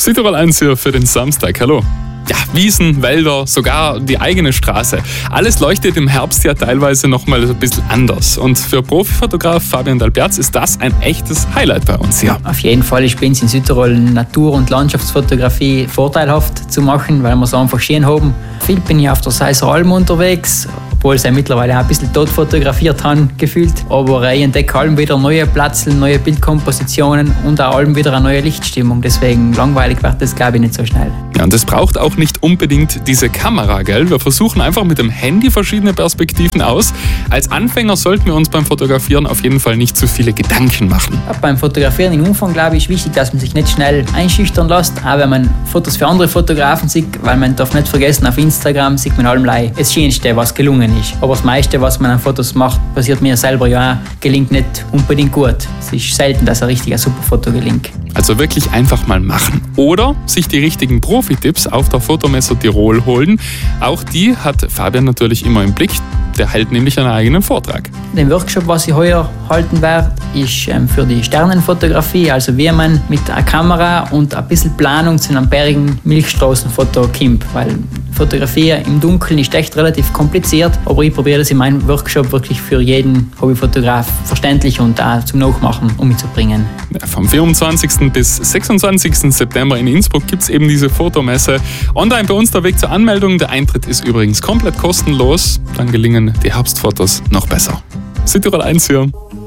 Südtirol 1 hier für den Samstag. Hallo. Ja, Wiesen, Wälder, sogar die eigene Straße. Alles leuchtet im Herbst ja teilweise nochmal ein bisschen anders. Und für Profifotograf Fabian Dalberz ist das ein echtes Highlight bei uns hier. Auf jeden Fall, ich bin in Südtirol Natur- und Landschaftsfotografie vorteilhaft zu machen, weil wir es einfach schön haben. Viel bin ich auf der Seiser Alm unterwegs, obwohl sie mittlerweile auch ein bisschen tot fotografiert haben, gefühlt. Aber ich entdecke allem wieder neue Plätze, neue Bildkompositionen und auch allem wieder eine neue Lichtstimmung. Deswegen langweilig wird das, glaube ich, nicht so schnell. Ja, und es braucht auch nicht unbedingt diese Kamera, gell? Wir versuchen einfach mit dem Handy verschiedene Perspektiven aus. Als Anfänger sollten wir uns beim Fotografieren auf jeden Fall nicht zu viele Gedanken machen. Ja, beim Fotografieren im Umfang, glaube ich, ist wichtig, dass man sich nicht schnell einschüchtern lässt. Auch wenn man Fotos für andere Fotografen sieht, weil man darf nicht vergessen, auf Instagram sieht man allem das Schönste, was gelungen ist. Aber das meiste, was man an Fotos macht, passiert mir selber ja, gelingt nicht unbedingt gut. Es ist selten, dass ein richtiger Superfoto gelingt. Also wirklich einfach mal machen. Oder sich die richtigen Profi-Tipps auf der Fotomesse Tirol holen. Auch die hat Fabian natürlich immer im Blick. Der hält nämlich einen eigenen Vortrag. Den Workshop, was ich heuer halten werde, ist für die Sternenfotografie, also wie man mit einer Kamera und ein bisschen Planung zu einem bärigen Milchstraßenfoto kommt. Weil Fotografie im Dunkeln ist echt relativ kompliziert, aber ich probiere das in meinem Workshop wirklich für jeden Hobbyfotograf verständlich und auch zum Nachmachen umzubringen. Ja, vom 24. bis 26. September in Innsbruck gibt es eben diese Fotomesse. Online bei uns der Weg zur Anmeldung. Der Eintritt ist übrigens komplett kostenlos. Dann gelingen die Herbstfotos noch besser. Südtirol 1 hier.